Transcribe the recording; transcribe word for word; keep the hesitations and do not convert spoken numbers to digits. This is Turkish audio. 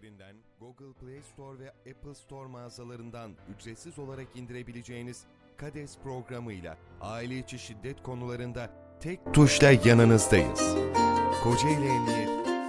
üzerinden Google Play Store ve Apple Store mağazalarından ücretsiz olarak indirebileceğiniz KADES programıyla aile içi şiddet konularında tek tuşla yanınızdayız. Kocaeli Emniyet